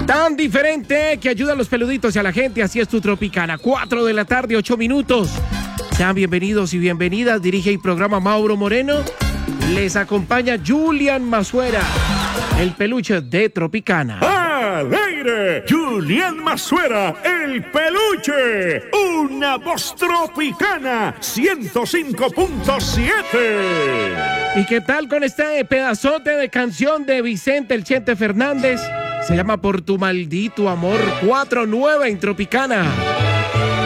Tan diferente que ayuda a los peluditos y a la gente. Así es tu Tropicana. 4 de la tarde, 8 minutos. Sean bienvenidos y bienvenidas. Dirige el programa Mauro Moreno. Les acompaña Julián Mazuera, el peluche de Tropicana. ¡Al aire! Julián Mazuera, el peluche. Una voz tropicana, 105.7. ¿Y qué tal con este pedazote de canción de Vicente el Chente Fernández? Se llama Por tu maldito amor. 4-9 en Tropicana.